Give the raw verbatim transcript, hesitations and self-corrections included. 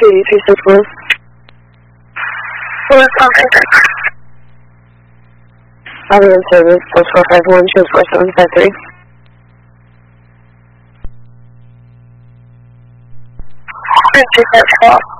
two three six one. What's contact? I'll be in service, plus four five one, shows four seven five three. Take that call.